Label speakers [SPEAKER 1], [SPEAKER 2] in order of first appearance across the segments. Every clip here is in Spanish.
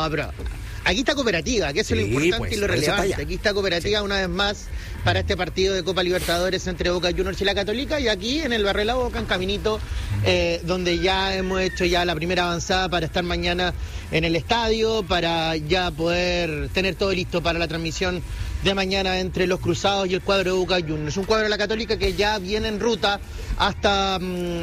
[SPEAKER 1] No, pero aquí está Cooperativa, que eso es lo importante
[SPEAKER 2] pues,
[SPEAKER 1] y lo relevante. Aquí está Cooperativa una vez más para este partido de Copa Libertadores entre Boca Juniors y la Católica, y aquí en el Barrio La Boca, en Caminito, donde ya hemos hecho ya la primera avanzada para estar mañana en el estadio, para ya poder tener todo listo para la transmisión de mañana entre los Cruzados y el cuadro de Boca Juniors. Un cuadro de la Católica que ya viene en ruta hasta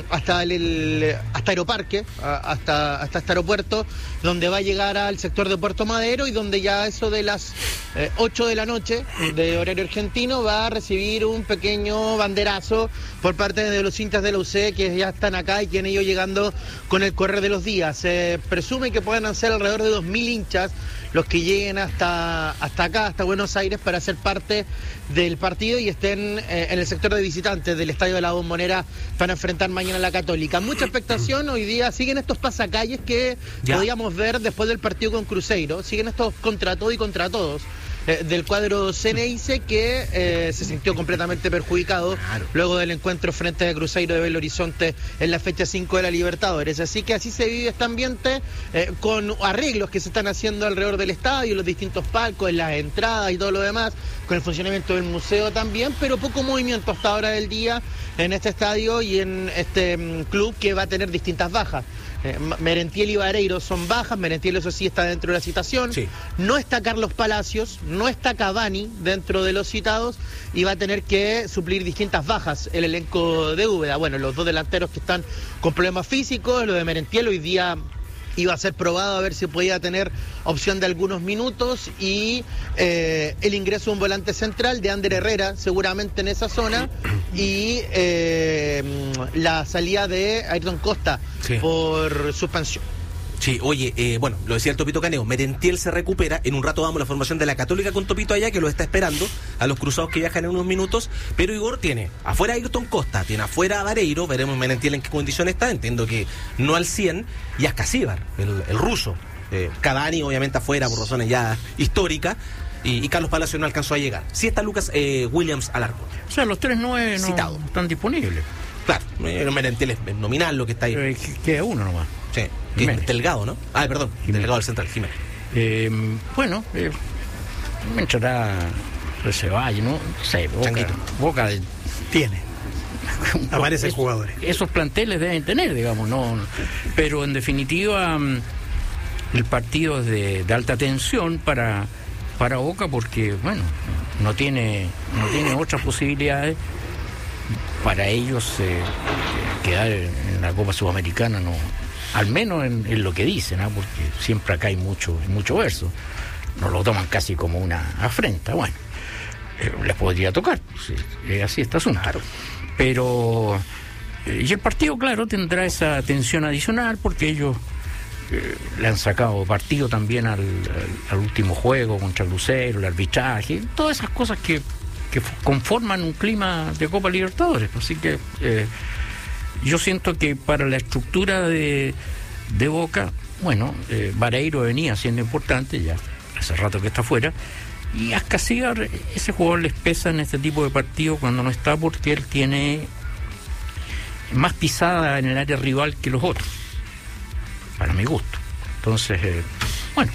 [SPEAKER 1] Aeroparque, hasta este aeropuerto, donde va a llegar al sector de Puerto Madero y donde ya eso de las 8 de la noche de horario argentino va a recibir un pequeño banderazo por parte de los hinchas de la UC que ya están acá y que han ido llegando con el correr de los días. Se presume que puedan ser alrededor de 2.000 hinchas los que lleguen hasta acá, hasta Buenos Aires, para ser parte del partido y estén en el sector de visitantes del Estadio de la Bombonera para enfrentar mañana a la Católica. Mucha expectación, hoy día siguen estos pasacalles que podíamos ver después del partido con Cruzeiro, siguen estos contra todo y contra todos. Del cuadro Ceneice que se sintió completamente perjudicado luego del encuentro frente a Cruzeiro de Belo Horizonte en la fecha 5 de la Libertadores. Así que así se vive este ambiente con arreglos que se están haciendo alrededor del estadio, los distintos palcos, en las entradas y todo lo demás, con el funcionamiento del museo también, pero poco movimiento hasta ahora del día en este estadio y en este club que va a tener distintas bajas. Merentiel y Vareiro son bajas. Merentiel, eso sí, está dentro de la citación. Sí. No está Carlos Palacios, no está Cavani dentro de los citados y va a tener que suplir distintas bajas el elenco de Úbeda. Bueno, los dos delanteros que están con problemas físicos, lo de Merentiel hoy día iba a ser probado a ver si podía tener opción de algunos minutos y el ingreso de un volante central de Ander Herrera seguramente en esa zona y la salida de Ayrton Costa por suspensión.
[SPEAKER 2] Sí, oye, bueno, lo decía el Topito Caneo, Merentiel se recupera, en un rato vamos a la formación de la Católica con Topito allá, que lo está esperando, a los Cruzados que viajan en unos minutos, pero Igor tiene afuera a Ayrton Costa, tiene afuera a Vareiro, veremos Merentiel en qué condición está, entiendo que no al 100, y a Ascasíbar, el ruso, Cavani obviamente afuera por razones ya históricas, y Carlos Palacio no alcanzó a llegar. Sí está Lucas Williams al arco.
[SPEAKER 3] O sea, los 3-9 no están disponibles.
[SPEAKER 2] Claro, Merentiel es nominal lo que está ahí.
[SPEAKER 3] Queda uno nomás.
[SPEAKER 2] Sí, Delgado, ¿no? Perdón, Jiménez. Delgado del central, Jiménez.
[SPEAKER 3] Bueno, me entrará Ceballos, ¿no? No sé, Boca tiene.
[SPEAKER 4] Aparecen jugadores.
[SPEAKER 3] Esos planteles deben tener, digamos, no. Pero en definitiva, el partido es de alta tensión para Boca porque, bueno, no tiene otras posibilidades. Para ellos quedar en la Copa Sudamericana no. Al menos en lo que dicen, porque siempre acá hay mucho verso. Nos lo toman casi como una afrenta. Bueno, les podría tocar, así está asunto. Claro. Pero, y el partido, claro, tendrá esa tensión adicional porque ellos le han sacado partido también al último juego contra Cruzeiro, el arbitraje, todas esas cosas que conforman un clima de Copa Libertadores. Así que yo siento que para la estructura de Boca, bueno, Vareiro venía siendo importante, ya hace rato que está fuera, y Ascasíbar, ese jugador les pesa en este tipo de partido cuando no está, porque él tiene más pisada en el área rival que los otros, para mi gusto. Entonces, bueno,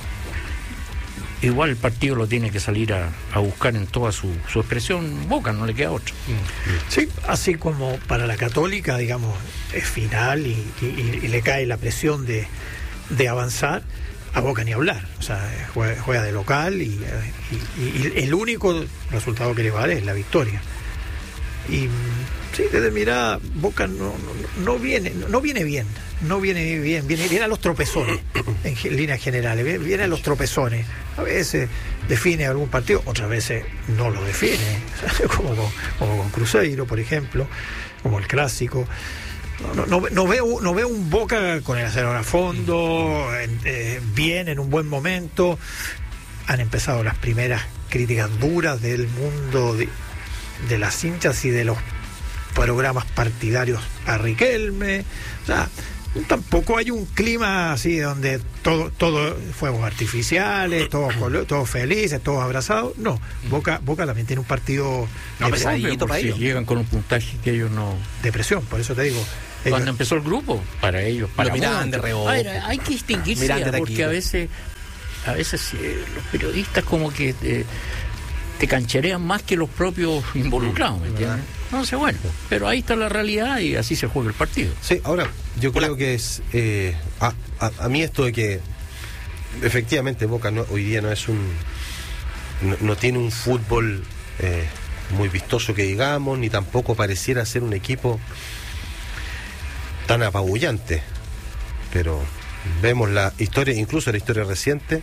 [SPEAKER 3] igual el partido lo tiene que salir a buscar en toda su expresión. Boca no le queda otra.
[SPEAKER 4] Sí, así como para la Católica, digamos, es final y le cae la presión de avanzar, a Boca ni hablar. O sea, juega de local y el único resultado que le vale es la victoria. Y sí, desde mirada, Boca no viene bien. No viene bien, viene a los tropezones, en líneas generales, viene a los tropezones. A veces define algún partido, otras veces no lo define, como con Cruzeiro, por ejemplo, como el clásico. No veo un Boca con el acelerador a fondo, bien, en un buen momento. Han empezado las primeras críticas duras del mundo de las hinchas y de los programas partidarios a Riquelme. O sea, tampoco hay un clima así donde todo fuegos artificiales, todos felices, todos abrazados. No, Boca también tiene un partido
[SPEAKER 3] pesadito para ellos. Llegan con un puntaje que ellos no.
[SPEAKER 4] Depresión, por eso te digo.
[SPEAKER 3] Cuando empezó el grupo, para ellos, para
[SPEAKER 2] miraban de reojo.
[SPEAKER 3] Hay que distinguirse, porque a veces a veces los periodistas como que te cancherean más que los propios involucrados, ¿me entiendes? Entonces, bueno, pero ahí está la realidad y así se juega el partido.
[SPEAKER 5] Sí, ahora, yo creo que es... a mí esto de que efectivamente Boca hoy día no es no tiene un fútbol muy vistoso que digamos, ni tampoco pareciera ser un equipo tan apabullante, pero vemos la historia, incluso la historia reciente,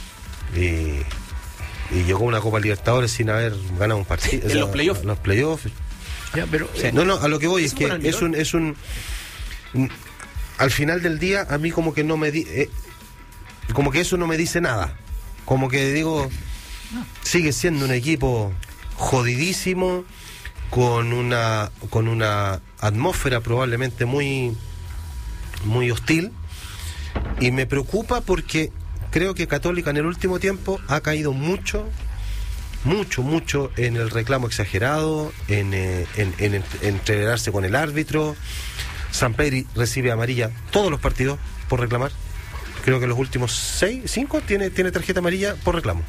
[SPEAKER 5] y llegó a una Copa Libertadores sin haber ganado un partido.
[SPEAKER 2] En los playoffs.
[SPEAKER 5] Los playoffs.
[SPEAKER 3] Ya, pero,
[SPEAKER 5] No, a lo que voy es que es un al final del día a mí como que no me como que eso no me dice nada. Como que digo, sigue siendo un equipo jodidísimo, con una atmósfera probablemente muy muy hostil, y me preocupa porque creo que Católica en el último tiempo ha caído mucho en el reclamo exagerado, en entreverarse con el árbitro. Sampedri recibe amarilla todos los partidos por reclamar. Creo que los últimos 5 tiene tarjeta amarilla por reclamo.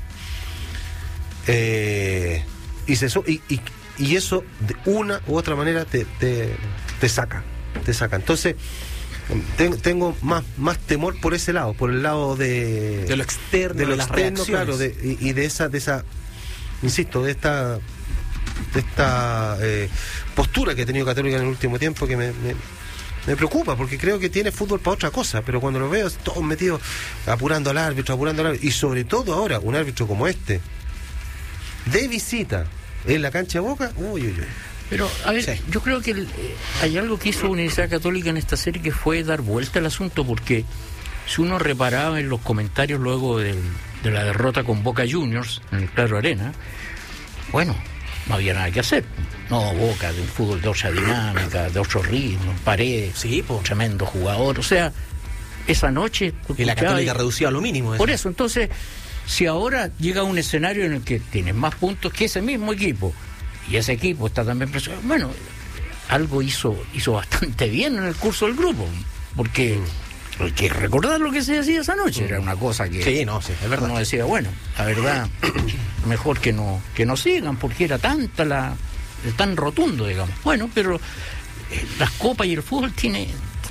[SPEAKER 5] Y eso de una u otra manera te saca. Entonces tengo más temor por ese lado, por el lado de
[SPEAKER 2] lo externo,
[SPEAKER 5] de
[SPEAKER 2] las
[SPEAKER 5] externo, claro, y de esa insisto, de esta postura que ha tenido Católica en el último tiempo, que me preocupa, porque creo que tiene fútbol para otra cosa, pero cuando lo veo todos metidos apurando al árbitro, y sobre todo ahora un árbitro como este de visita en la cancha de Boca, uy.
[SPEAKER 3] Pero, a ver, sí, yo creo que hay algo que hizo Universidad Católica en esta serie, que fue dar vuelta al asunto, porque si uno reparaba en los comentarios luego de la derrota con Boca Juniors en el Claro Arena, bueno, no había nada que hacer. No, Boca, de un fútbol de otra dinámica, de otro ritmo, Paredes, sí, tremendo jugador. O sea, esa noche...
[SPEAKER 2] Y la Católica reducida a lo mínimo.
[SPEAKER 3] Por eso, entonces, si ahora llega un escenario en el que tienes más puntos que ese mismo equipo, y ese equipo está también presionado, bueno, algo hizo bastante bien en el curso del grupo, porque hay que recordar lo que se decía esa noche, era una cosa que
[SPEAKER 2] sí, es verdad.
[SPEAKER 3] Uno decía, bueno, la verdad, mejor que no sigan, porque era tan rotundo, digamos. Bueno, pero las copas y el fútbol tiene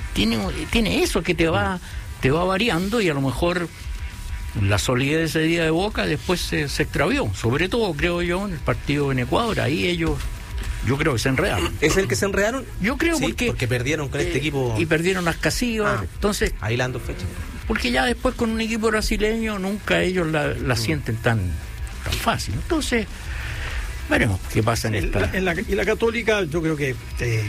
[SPEAKER 3] eso que te va variando, y a lo mejor la solidez de ese día de Boca después se extravió, sobre todo creo yo en el partido en Ecuador. Ahí ellos, yo creo que se enredaron.
[SPEAKER 2] ¿Es el que se enredaron?
[SPEAKER 3] Yo creo,
[SPEAKER 2] sí, porque perdieron con este equipo
[SPEAKER 3] y perdieron las Casivas, entonces
[SPEAKER 2] ahí la ando fecha,
[SPEAKER 3] porque ya después con un equipo brasileño nunca ellos la sienten tan fácil. Entonces veremos qué pasa en esta.
[SPEAKER 4] Y la Católica, yo creo que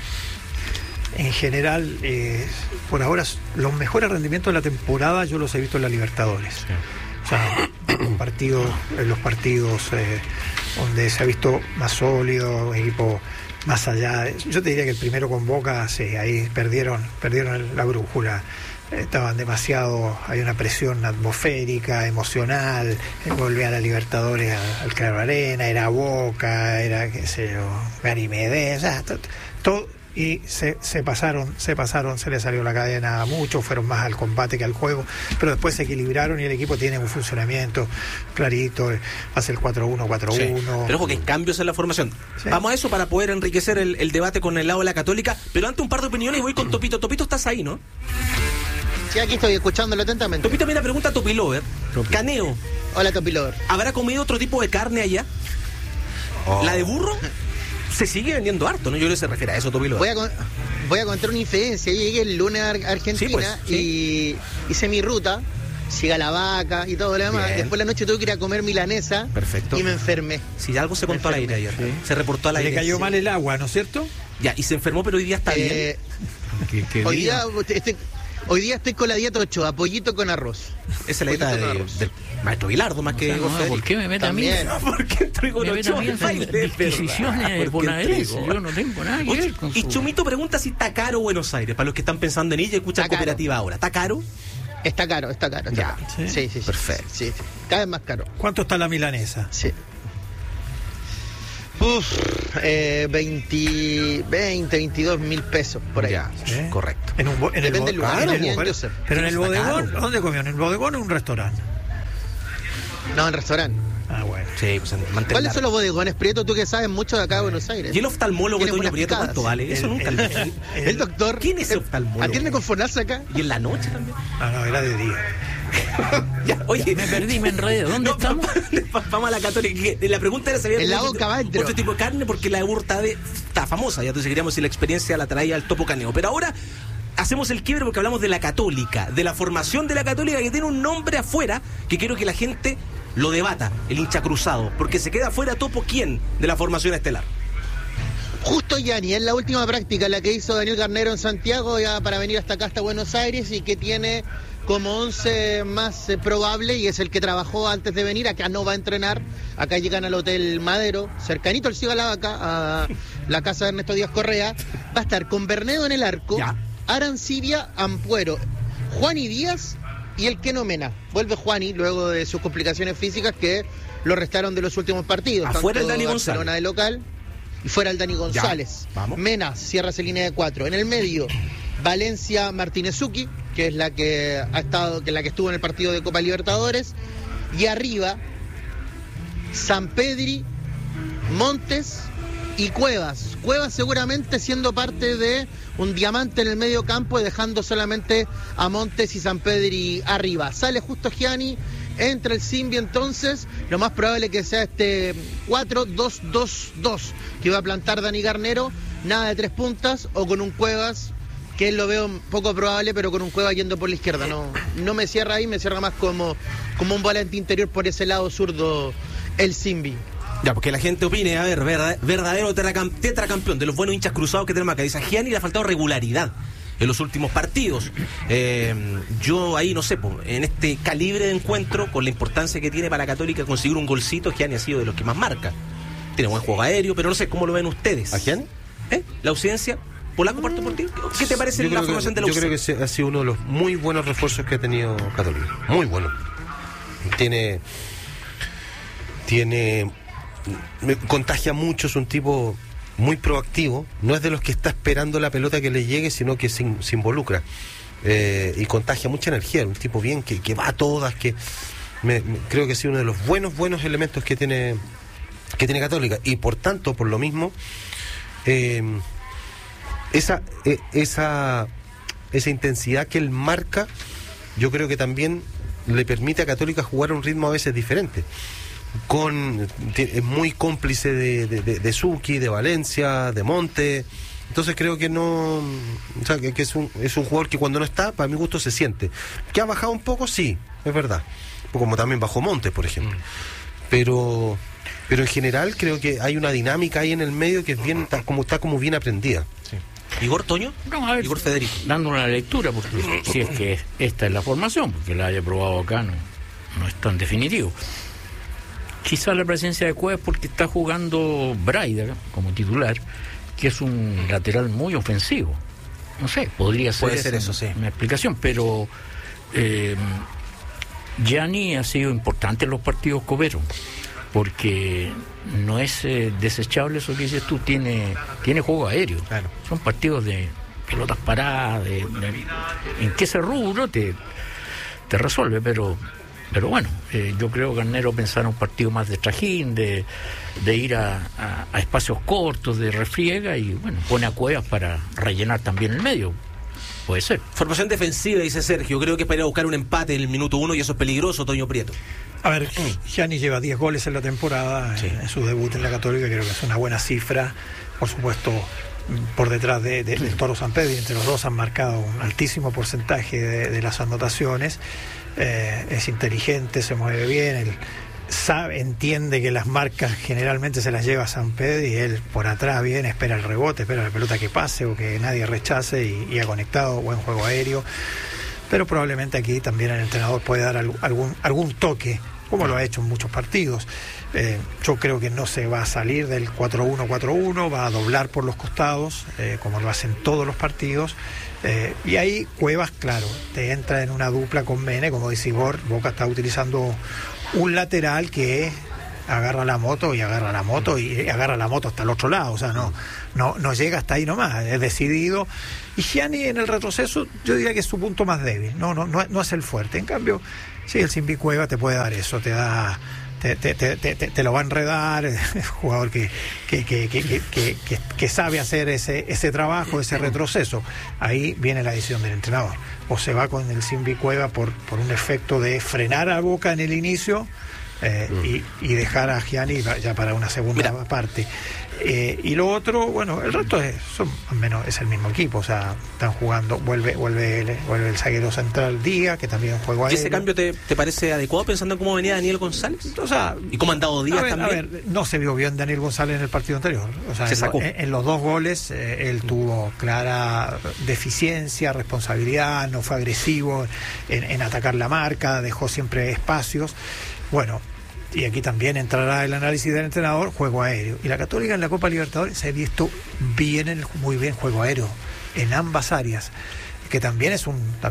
[SPEAKER 4] en general, por ahora, los mejores rendimientos de la temporada yo los he visto en la Libertadores. Sí. O sea, en los partidos donde se ha visto más sólido, equipo más allá. Yo te diría que el primero con Boca, sí, ahí perdieron la brújula. Estaban demasiado, hay una presión atmosférica, emocional. Volvían a la Libertadores al Claro Arena, era Boca, era, qué sé yo, Gary Medés, o sea, todo. Y se pasaron, se les salió la cadena a muchos, fueron más al combate que al juego, pero después se equilibraron y el equipo tiene un funcionamiento clarito, hace el 4-1, 4-1.
[SPEAKER 2] Sí, pero ojo que hay cambios en la formación. Sí. Vamos a eso para poder enriquecer el debate con el lado de la Católica, pero antes un par de opiniones y voy con Topito. Topito, estás ahí, ¿no?
[SPEAKER 1] Sí, aquí estoy escuchándolo atentamente.
[SPEAKER 2] Topito, mira, pregunta a Topilover. Caneo.
[SPEAKER 1] Hola, Topilover.
[SPEAKER 2] ¿Habrá comido otro tipo de carne allá? ¿La de burro? Se sigue vendiendo harto, ¿no? Yo le se refiere a eso, Topilo.
[SPEAKER 1] Voy a contar una infidencia. Yo llegué el lunes a Argentina, sí, pues, sí, y hice mi ruta, siga la vaca y todo lo demás. Bien. Después la noche tuve que ir a comer milanesa.
[SPEAKER 2] Perfecto.
[SPEAKER 1] Y me enfermé.
[SPEAKER 2] Si algo se contó al aire ayer. Sí. Se reportó al aire.
[SPEAKER 4] Le cayó mal el agua, ¿no es cierto?
[SPEAKER 2] Ya, y se enfermó, pero hoy día está bien.
[SPEAKER 1] Hoy día estoy con la dieta 8, pollito con arroz.
[SPEAKER 2] Esa es la dieta del maestro Bilardo, más que...
[SPEAKER 3] ¿Por qué me mete a mí?
[SPEAKER 2] ¿Por qué traigo
[SPEAKER 3] me mete a mí en disquisiciones bonaerenses? Yo no tengo nada que ver con
[SPEAKER 2] Y Chumito pregunta si está caro Buenos Aires, para los que están pensando en ella y escuchan Cooperativa ahora. ¿Está caro?
[SPEAKER 1] Está caro.
[SPEAKER 2] Ya.
[SPEAKER 1] Sí.
[SPEAKER 2] Perfecto.
[SPEAKER 1] Sí. Cada vez más caro.
[SPEAKER 4] ¿Cuánto está la milanesa?
[SPEAKER 1] Sí. 22 mil pesos por ahí.
[SPEAKER 2] Ya, correcto.
[SPEAKER 1] Depende del lugar.
[SPEAKER 4] Pero en el bodegón, ¿dónde comió? ¿En el bodegón o en un restaurante?
[SPEAKER 1] No, en restaurante.
[SPEAKER 4] Ah, bueno.
[SPEAKER 2] Sí, pues mantener.
[SPEAKER 1] ¿Cuáles son los bodegones, Prieto? Tú que sabes mucho de acá de Buenos Aires.
[SPEAKER 2] ¿Y el oftalmólogo Toño Prieto cuánto vale? Eso nunca lo vi.
[SPEAKER 1] El doctor.
[SPEAKER 2] ¿Quién es el oftalmólogo?
[SPEAKER 1] ¿Atiende con Fonasa acá?
[SPEAKER 2] ¿Y en la noche también?
[SPEAKER 4] No, era de día.
[SPEAKER 2] Ya, oye,
[SPEAKER 3] Me perdí, me enredé. ¿Dónde estamos?
[SPEAKER 2] Vamos a la Católica. La pregunta era si había
[SPEAKER 1] En la boca va adentro.
[SPEAKER 2] otro tipo de carne, porque la burta está famosa. Ya entonces queríamos si la experiencia la traía al Topo Caneo. Pero ahora hacemos el quiebre porque hablamos de la Católica, de la formación de la Católica, que tiene un nombre afuera que quiero que la gente lo debata, el hincha cruzado, porque se queda afuera Topo, ¿quién? De la formación estelar.
[SPEAKER 1] Justo Gianni, es la última práctica, la que hizo Daniel Garnero en Santiago, ya para venir hasta acá, hasta Buenos Aires, y que tiene como 11 más probable, y es el que trabajó antes de venir. Acá no va a entrenar, acá llegan al Hotel Madero, cercanito al Ciudad Vaca, a la casa de Ernesto Díaz Correa. Va a estar con Bernedo en el arco,
[SPEAKER 2] Ya.
[SPEAKER 1] Arancibia, Ampuero, Juani Díaz y el Keno Mena. Vuelve Juani luego de sus complicaciones físicas que lo restaron de los últimos partidos.
[SPEAKER 2] Afuera el Dani
[SPEAKER 1] Barcelona
[SPEAKER 2] González.
[SPEAKER 1] de local y fuera el Dani González.
[SPEAKER 2] Vamos.
[SPEAKER 1] Mena cierra esa línea de 4. En el medio, Valencia Martinezuki, que es la que ha estado, que es la que estuvo en el partido de Copa Libertadores. Y arriba, Sampedri, Montes y Cuevas. Cuevas seguramente siendo parte de un diamante en el medio campo y dejando solamente a Montes y Sampedri arriba. Sale justo Gianni, entra el Simbi, entonces lo más probable que sea este 4-2-2-2 que va a plantar Dani Garnero, nada de 3 puntas, o con un Cuevas, que él lo veo poco probable, pero con un Cuevas yendo por la izquierda. No me cierra ahí, me cierra más como un volante interior por ese lado zurdo el Simbi.
[SPEAKER 2] Ya, porque la gente opine, a ver, verdadero tetracampeón de los buenos hinchas cruzados que tenemos acá. Dice, a Gianni le ha faltado regularidad en los últimos partidos. Yo ahí, no sé, en este calibre de encuentro, con la importancia que tiene para Católica conseguir un golcito, Gianni ha sido de los que más marca. Tiene buen juego aéreo, pero no sé cómo lo ven ustedes.
[SPEAKER 5] ¿A Gianni?
[SPEAKER 2] La ausencia. ¿Polaco parto por ti? ¿Qué te parece la formación de la
[SPEAKER 5] Yo
[SPEAKER 2] ausencia?
[SPEAKER 5] creo que ha sido uno de los muy buenos refuerzos que ha tenido Católica. Muy bueno. Me contagia mucho, es un tipo muy proactivo, no es de los que está esperando la pelota que le llegue, sino que se involucra y contagia mucha energía, un tipo bien que va a todas, creo que ha sido uno de los buenos elementos que tiene Católica, y por tanto, por lo mismo, esa intensidad que él marca, yo creo que también le permite a Católica jugar a un ritmo a veces diferente. Es muy cómplice de Suki, de Valencia, de Monte. Entonces creo que no, o sea, que es un jugador que cuando no está, para mi gusto se siente. Que ha bajado un poco, sí, es verdad. Como también bajó Montes, por ejemplo. Pero en general creo que hay una dinámica ahí en el medio que es bien, está como bien aprendida.
[SPEAKER 2] Sí. ¿Igor Toño?
[SPEAKER 3] No, a ver,
[SPEAKER 2] Igor Federico.
[SPEAKER 3] dando una lectura, porque si es que esta es la formación, porque la haya probado acá, no es tan definitivo. Quizá la presencia de Cuevas porque está jugando Braida como titular, que es un lateral muy ofensivo. No sé, podría ser,
[SPEAKER 2] puede ser eso, sí.
[SPEAKER 3] Una explicación, pero Gianni ha sido importante en los partidos coperos, porque no es desechable eso que dices tú, tiene juego aéreo.
[SPEAKER 2] Claro.
[SPEAKER 3] Son partidos de pelotas paradas, en que ese rubro te resuelve, pero bueno, yo creo que Garnero pensará un partido más de trajín, de ir a espacios cortos, de refriega, y bueno, pone a Cuevas para rellenar también el medio. Puede ser.
[SPEAKER 2] Formación defensiva, dice Sergio. Creo que es para ir a buscar un empate en el minuto 1 y eso es peligroso, Toño Prieto.
[SPEAKER 4] A ver, Gianni lleva 10 goles en la temporada,
[SPEAKER 2] Sí.
[SPEAKER 4] en su debut en la Católica, creo que es una buena cifra. Por supuesto, por detrás del Toro Sampedri, entre los dos han marcado un altísimo porcentaje de las anotaciones. Es inteligente, se mueve bien, él entiende que las marcas generalmente se las lleva Sampedri, y él por atrás viene, espera el rebote, espera la pelota que pase o que nadie rechace, y ha conectado, buen juego aéreo. Pero probablemente aquí también el entrenador puede dar algún toque, como lo ha hecho en muchos partidos. Yo creo que no se va a salir del 4-1-4-1, va a doblar por los costados, como lo hacen todos los partidos. Y ahí Cuevas, claro, te entra en una dupla con Mene, como dice Igor. Boca está utilizando un lateral que agarra la moto y agarra la moto hasta el otro lado, o sea, no llega hasta ahí nomás, es decidido. Y Gianni en el retroceso yo diría que es su punto más débil, no es el fuerte. En cambio, sí, el Simbi Cueva te puede dar eso, te lo va a enredar, es un jugador que sabe hacer ese trabajo, ese retroceso. Ahí viene la decisión del entrenador, o se va con el Simbi Cueva por un efecto de frenar a Boca en el inicio, y dejar a Gianni ya para una segunda parte. Y lo otro, bueno, el resto es el mismo equipo, o sea, están jugando, vuelve el zaguero central Díaz, que también juega
[SPEAKER 2] ¿Y ese cambio te parece adecuado pensando en cómo venía Daniel González?
[SPEAKER 4] O sea,
[SPEAKER 2] ¿y cómo ha andado Díaz también?
[SPEAKER 4] A ver, no se vio bien Daniel González en el partido anterior, o sea,
[SPEAKER 2] se sacó.
[SPEAKER 4] En los 2 goles él tuvo clara deficiencia, responsabilidad, no fue agresivo en atacar la marca, dejó siempre espacios. Bueno, y aquí también entrará el análisis del entrenador, juego aéreo. Y la Católica en la Copa Libertadores se ha visto muy bien juego aéreo en ambas áreas, que también es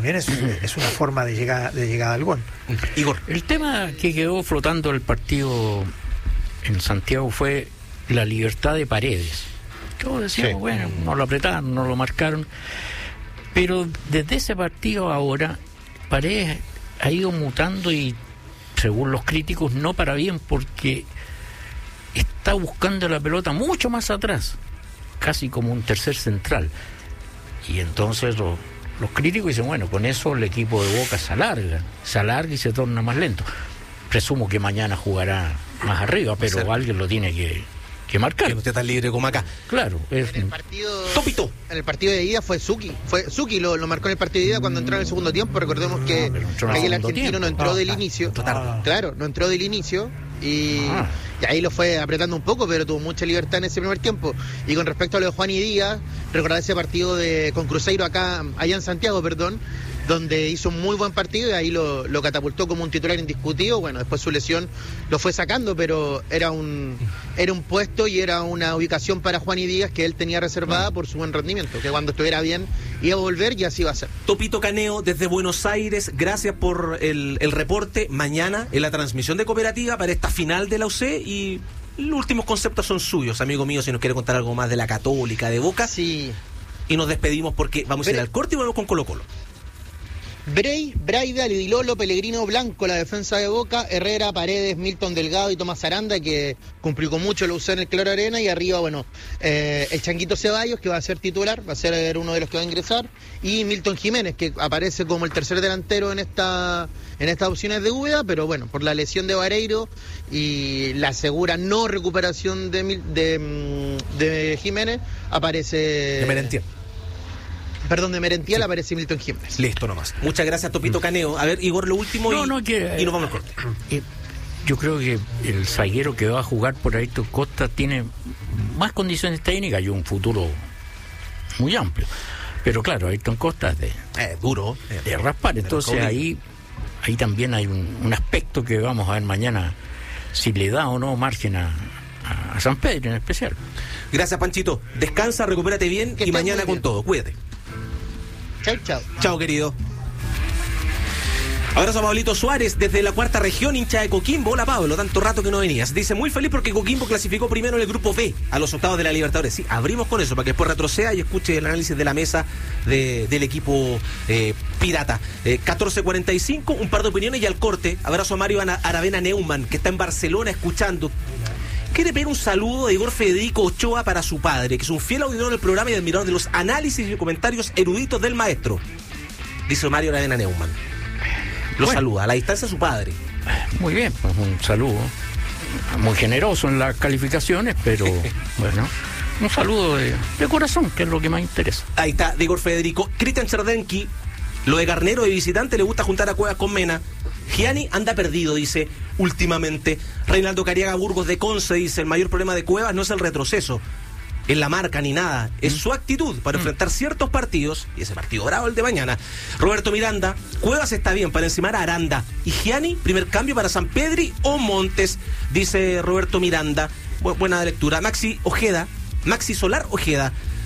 [SPEAKER 4] una forma de llegada al gol.
[SPEAKER 3] Igor, el tema que quedó flotando el partido en Santiago fue la libertad de Paredes. Todos decíamos, bueno, no lo apretaron, no lo marcaron, pero desde ese partido ahora Paredes ha ido mutando, y según los críticos no para bien, porque está buscando la pelota mucho más atrás, casi como un tercer central. Y entonces los críticos dicen, bueno, con eso el equipo de Boca se alarga y se torna más lento. Presumo que mañana jugará más arriba, pero alguien lo tiene que marcar.
[SPEAKER 2] Que no esté tan libre como acá.
[SPEAKER 3] Claro.
[SPEAKER 1] En el partido...
[SPEAKER 2] Topito.
[SPEAKER 1] En el partido de ida fue Zucchi. Zucchi lo marcó en el partido de ida cuando entró en el segundo tiempo. Recordemos que ahí el argentino no entró del inicio. Claro, no entró del inicio. Y ahí lo fue apretando un poco, pero tuvo mucha libertad en ese primer tiempo. Y con respecto a lo de Juan y Díaz, recordar ese partido con Cruzeiro allá en Santiago, donde hizo un muy buen partido y ahí lo catapultó como un titular indiscutido. Bueno, después su lesión lo fue sacando, pero era un puesto y era una ubicación para Juan y Díaz que él tenía reservada por su buen rendimiento, que cuando estuviera bien iba a volver y así va a ser.
[SPEAKER 2] Topito Caneo desde Buenos Aires, gracias por el reporte. Mañana en la transmisión de Cooperativa para esta final de la UC, y los últimos conceptos son suyos, amigo mío, si nos quiere contar algo más de la Católica, de Boca.
[SPEAKER 1] Sí.
[SPEAKER 2] Y nos despedimos porque vamos a ir al corte y volvemos con Colo Colo.
[SPEAKER 1] Braida, Lidilolo, Pellegrino, Blanco, la defensa de Boca, Herrera, Paredes, Milton Delgado y Tomás Aranda, que complicó mucho lo usó en el Claro Arena, y arriba, bueno, el Changuito Ceballos, que va a ser titular, va a ser uno de los que va a ingresar, y Milton Jiménez, que aparece como el tercer delantero en estas opciones de Úbeda, pero bueno, por la lesión de Vareiro y la segura no recuperación de Jiménez, aparece...
[SPEAKER 2] De Merentiel.
[SPEAKER 1] Perdón, de Merentiel, sí. Aparece Milton Jiménez.
[SPEAKER 2] Listo nomás. Muchas gracias, Topito Caneo. A ver, Igor, lo último y nos vamos al corte.
[SPEAKER 3] Yo creo que el zaguero que va a jugar por Ayrton Costa tiene más condiciones técnicas y un futuro muy amplio. Pero claro, Ayrton Costa es
[SPEAKER 2] duro,
[SPEAKER 3] de raspar. Entonces ahí también hay un aspecto que vamos a ver mañana, si le da o no margen a San Pedro en especial.
[SPEAKER 2] Gracias, Panchito. Descansa, recupérate bien y mañana con todo. Cuídate.
[SPEAKER 1] Chao.
[SPEAKER 2] Chao, querido. Abrazo a Pablito Suárez desde la cuarta región, hincha de Coquimbo. Hola, Pablo, tanto rato que no venías. Dice, muy feliz porque Coquimbo clasificó primero en el grupo B a los octavos de la Libertadores. Sí, abrimos con eso para que después retroceda y escuche el análisis de la mesa del equipo pirata. 14:45, un par de opiniones y al corte. Abrazo a Mario Aravena Neumann, que está en Barcelona escuchando. Quiere pedir un saludo de Igor Federico Ochoa para su padre, que es un fiel auditor del programa y admirador de los análisis y comentarios eruditos del maestro. Dice Mario Aravena Neumann. Lo saluda, a la distancia su padre.
[SPEAKER 3] Muy bien, pues un saludo. Muy generoso en las calificaciones, pero bueno, un saludo de corazón, que es lo que más interesa.
[SPEAKER 2] Ahí está, de Igor Federico. Cristian Cerdenki, lo de Garnero de visitante le gusta juntar a Cuevas con Mena. Gianni anda perdido, dice, últimamente. Reinaldo Cariaga Burgos de Conce dice, el mayor problema de Cuevas no es el retroceso, es la marca ni nada, es su actitud para enfrentar ciertos partidos, y ese partido bravo el de mañana. Roberto Miranda, Cuevas está bien para encimar a Aranda, y Gianni, primer cambio para San Pedri o Montes, dice Roberto Miranda. Buena lectura. Maxi Solar Ojeda,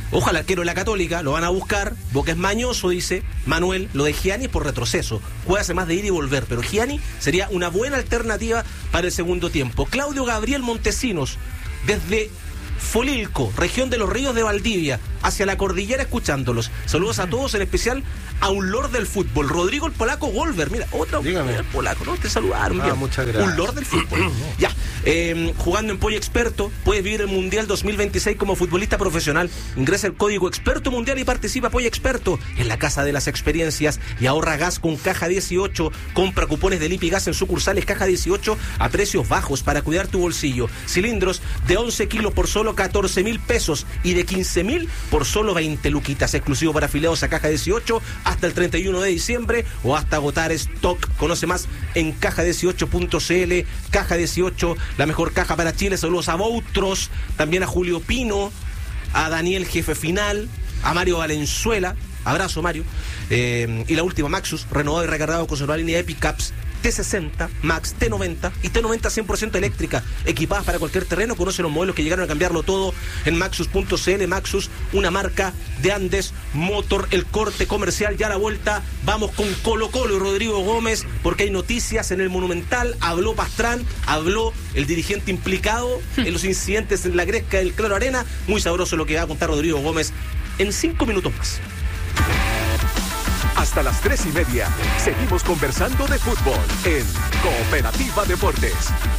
[SPEAKER 2] Ojo al arquero de la Católica, lo van a buscar. Boca es mañoso, dice Manuel. Lo de Gianni es por retroceso. Juega más de ir y volver, pero Gianni sería una buena alternativa para el segundo tiempo. Claudio Gabriel Montesinos, desde Folilco, región de los Ríos de Valdivia, hacia la cordillera, escuchándolos. Saludos a todos, en especial a un lord del fútbol, Rodrigo el Polaco Golver. Mira, otro polaco, ¿no? Te saludaron.
[SPEAKER 5] Muchas gracias.
[SPEAKER 2] Un lord del fútbol. Ya, jugando en Pollo Experto, puedes vivir el Mundial 2026 como futbolista profesional. Ingresa el código Experto Mundial y participa. Pollo Experto en la casa de las experiencias, y ahorra gas con Caja 18. Compra cupones de Lipigas en sucursales Caja 18 a precios bajos para cuidar tu bolsillo. Cilindros de 11 kilos por solo 14.000 pesos y de 15.000 por solo 20 luquitas, exclusivo para afiliados a Caja 18 hasta el 31 de diciembre o hasta agotar stock. Conoce más en caja18.cl. Caja 18, la mejor caja para Chile. Saludos a Boutros, también a Julio Pino, a Daniel Jefe Final, a Mario Valenzuela. Abrazo, Mario. Y la última, Maxus, renovado y recargado con su nueva línea de pickups T60, Max, T90 y T90 100% eléctrica, equipadas para cualquier terreno. Conoce los modelos que llegaron a cambiarlo todo en Maxus.cl. Maxus, una marca de Andes Motor. El corte comercial, ya a la vuelta vamos con Colo Colo y Rodrigo Gómez, porque hay noticias en el Monumental. Habló Pastrán, habló el dirigente implicado en los incidentes en la Gresca del Claro Arena. Muy sabroso lo que va a contar Rodrigo Gómez en 5 minutos más.
[SPEAKER 6] Hasta las 3:30 seguimos conversando de fútbol en Cooperativa Deportes.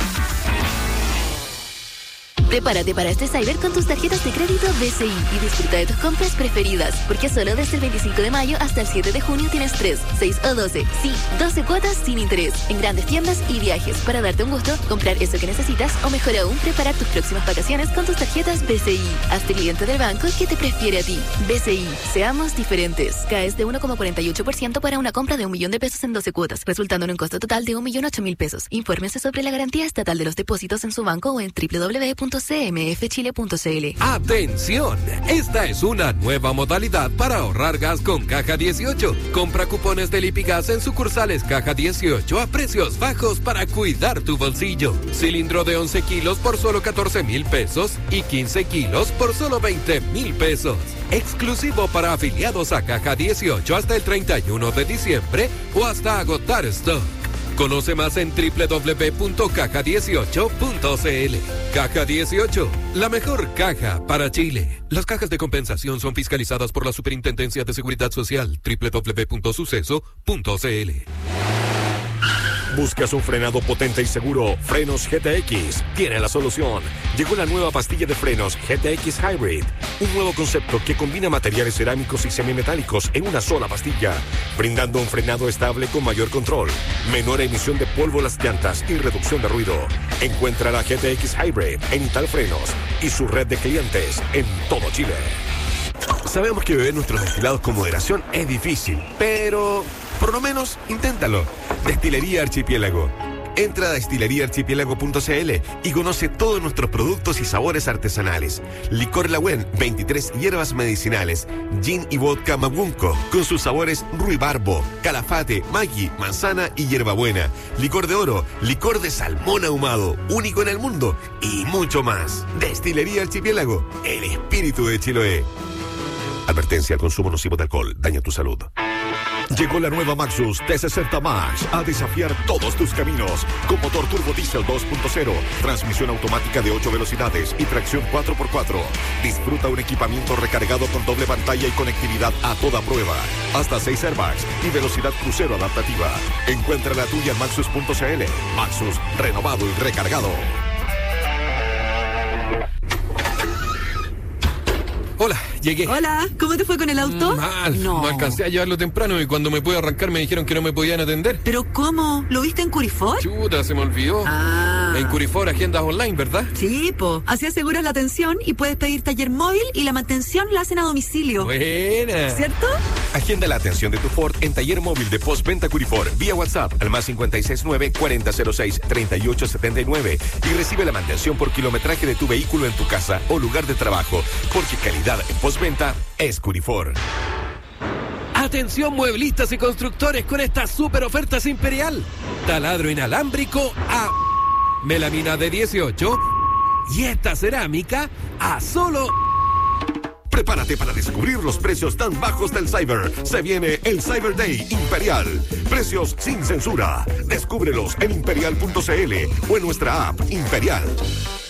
[SPEAKER 7] Prepárate para este Cyber con tus tarjetas de crédito BCI y disfruta de tus compras preferidas, porque solo desde el 25 de mayo hasta el 7 de junio tienes 3, 6 o 12, sí, 12 cuotas sin interés en grandes tiendas y viajes para darte un gusto, comprar eso que necesitas o mejor aún, preparar tus próximas vacaciones con tus tarjetas BCI. Hazte cliente del banco que te prefiere a ti. BCI, seamos diferentes. CAES de 1,48% para una compra de 1 millón de pesos en 12 cuotas, resultando en un costo total de 1.008.000 pesos. Infórmese sobre la garantía estatal de los depósitos en su banco o en www.cmfchile.cl.
[SPEAKER 6] ¡Atención! Esta es una nueva modalidad para ahorrar gas con Caja 18. Compra cupones de Lipigas en sucursales Caja 18 a precios bajos para cuidar tu bolsillo. Cilindro de 11 kilos por solo 14.000 pesos y 15 kilos por solo 20.000 pesos. Exclusivo para afiliados a Caja 18 hasta el 31 de diciembre o hasta agotar stock. Conoce más en www.caja18.cl. Caja 18, la mejor caja para Chile. Las cajas de compensación son fiscalizadas por la Superintendencia de Seguridad Social. www.suceso.cl. ¿Buscas un frenado potente y seguro? Frenos GTX tiene la solución. Llegó la nueva pastilla de frenos GTX Hybrid, un nuevo concepto que combina materiales cerámicos y semimetálicos en una sola pastilla, brindando un frenado estable con mayor control, menor emisión de polvo a las llantas y reducción de ruido. Encuentra la GTX Hybrid en Italfrenos y su red de clientes en todo Chile. Sabemos que beber nuestros destilados con moderación es difícil, pero por lo menos inténtalo. Destilería Archipiélago. Entra a destileriaarchipiélago.cl y conoce todos nuestros productos y sabores artesanales. Licor Lagüen, 23 hierbas medicinales. Gin y vodka Mabunco, con sus sabores ruibarbo, calafate, maggi, manzana y hierbabuena. Licor de oro, licor de salmón ahumado, único en el mundo, y mucho más. Destilería Archipiélago, el espíritu de Chiloé. Advertencia: el consumo nocivo de alcohol daña tu salud. Llegó la nueva Maxus T60 Max a desafiar todos tus caminos. Con motor turbo diésel 2.0, transmisión automática de 8 velocidades y tracción 4x4. Disfruta un equipamiento recargado con doble pantalla y conectividad a toda prueba. Hasta 6 airbags y velocidad crucero adaptativa. Encuentra la tuya en maxus.cl. Maxus, renovado y recargado. Hola, llegué.
[SPEAKER 8] Hola, ¿cómo te fue con el auto?
[SPEAKER 6] Mal, no alcancé a llevarlo temprano y cuando me pude arrancar me dijeron que no me podían atender.
[SPEAKER 8] ¿Pero cómo? ¿Lo viste en Curifor?
[SPEAKER 6] Chuta, se me olvidó. En Curifor, agendas online, ¿verdad?
[SPEAKER 8] Sí, po. Así aseguras la atención y puedes pedir taller móvil y la mantención la hacen a domicilio.
[SPEAKER 6] Buena.
[SPEAKER 8] ¿Cierto?
[SPEAKER 6] Agenda la atención de tu Ford en taller móvil de postventa Curifor vía WhatsApp al más 569-4006-3879 y recibe la mantención por kilometraje de tu vehículo en tu casa o lugar de trabajo, porque calidad en postventa es Curifor. Atención mueblistas y constructores con estas super ofertas Imperial. Taladro inalámbrico a melamina de 18 y esta cerámica a solo Prepárate para descubrir los precios tan bajos del cyber. Se viene el Cyber Day Imperial. Precios sin censura. Descúbrelos en imperial.cl o en nuestra app Imperial.